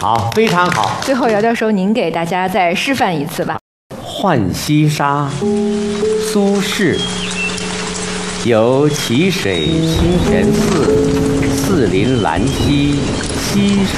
好，非常好。 最后，姚教授，您给大家再示范一次吧。 浣溪沙，苏轼。游蕲水清泉寺，四邻兰溪西